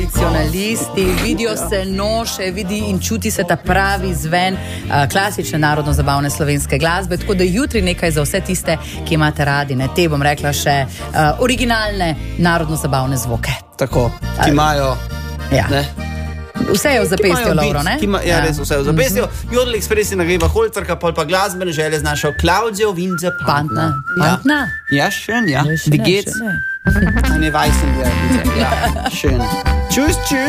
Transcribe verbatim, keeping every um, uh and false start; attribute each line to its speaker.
Speaker 1: Tradicionalisti, vidijo se noše, vidi in čuti se ta pravi zven uh, klasične narodno-zabavne slovenske glasbe, tako da jutri nekaj za vse tiste, ki imate radi, ne, te bom rekla še uh, originalne narodno-zabavne zvoke.
Speaker 2: Tako, ki imajo,
Speaker 1: ja.
Speaker 2: ne?
Speaker 1: Vse je v zapestju, Lovro, ne?
Speaker 2: Ima, ja, res vse je v zapestju. Mm-hmm. Jodel Express nagreva Holcerka, pol pa glasbene želje z našo Klaudijo Vince Pantna.
Speaker 1: Pantna?
Speaker 2: Ja, schön, ja.
Speaker 1: Ja, schön,
Speaker 2: Wie geht's?
Speaker 1: schön.
Speaker 2: Eine weißen, ja. Ja, schön. Tschüss, tschüss.